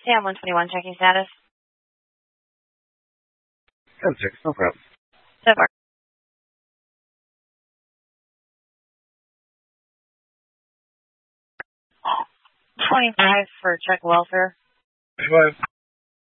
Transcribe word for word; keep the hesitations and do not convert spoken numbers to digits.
Sam one twenty-one, checking status. ten six, no problem. So far. twenty-five for check welfare. twenty-five.